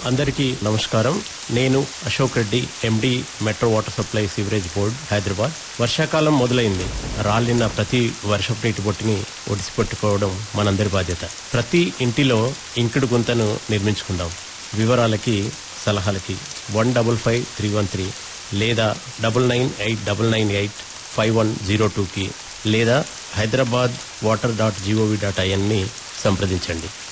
అందరికీ నమస్కారం. నేను అశోక్ రెడ్డి, ఎండి, metro water supply sewerage board, Hyderabad. వర్షాకాలం మొదలైంది. రాలిన ప్రతి వర్షపు నీటి బొట్టుని ఒడిసిపెట్టుకోవడం మనందరి బాధ్యత. ప్రతి ఇంటిలో ఇంకుడు గుంతను నిర్మించుకుందాం. వివరాలకి, సలహాలకి 155313 లేదా 9989985102కి లేదా hyderabadwater.gov.in ని సంప్రదించండి.